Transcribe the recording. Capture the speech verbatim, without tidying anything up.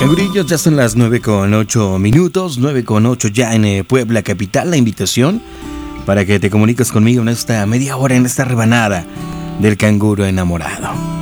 Cangurillos, ya son las nueve con ocho minutos, nueve con ocho ya en eh, Puebla Capital. La invitación para que te comuniques conmigo en esta media hora, en esta rebanada del canguro enamorado.